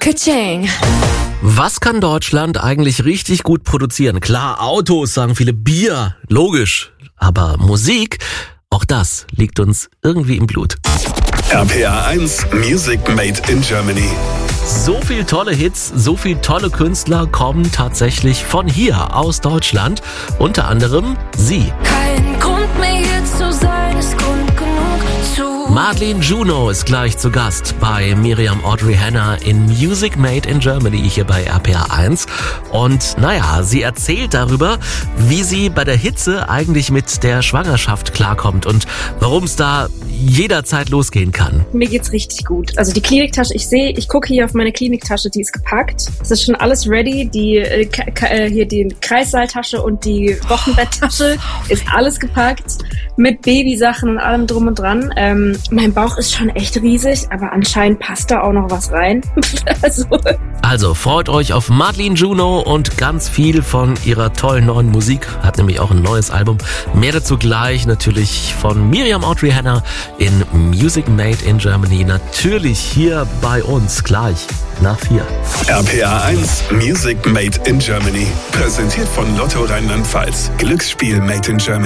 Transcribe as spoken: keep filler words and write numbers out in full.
Ka-ching. Was kann Deutschland eigentlich richtig gut produzieren? Klar, Autos, sagen viele, Bier, logisch. Aber Musik, auch das liegt uns irgendwie im Blut. R P R eins Music Made in Germany. So viel tolle Hits, so viel tolle Künstler kommen tatsächlich von hier, aus Deutschland. Unter anderem sie. Kein Grund mehr hier zu sein, ist Grund genug zu... Madeleine Juno ist gleich zu Gast bei Miriam Audrey Hannah in Music Made in Germany hier bei R P R eins. Und naja, sie erzählt darüber, wie sie bei der Hitze eigentlich mit der Schwangerschaft klarkommt und warum es da jederzeit losgehen kann. Mir geht's richtig gut. Also die Kliniktasche, ich sehe, ich gucke hier auf meine Kliniktasche, die ist gepackt. Es ist schon alles ready. Die äh, K- äh, hier die Kreissaaltasche und die Wochenbetttasche ist alles gepackt mit Babysachen und allem drum und dran. Ähm, mein Bauch ist schon echt riesig, aber anscheinend passt da auch noch was rein. also. also freut euch auf Madeleine Juno und ganz viel von ihrer tollen neuen Musik. Hat nämlich auch ein neues Album. Mehr dazu gleich natürlich von Miriam Audrey Hannah in Music Made in Germany. Natürlich hier bei uns gleich nach vier. R P R eins Music Made in Germany. Präsentiert von Lotto Rheinland-Pfalz. Glücksspiel Made in Germany.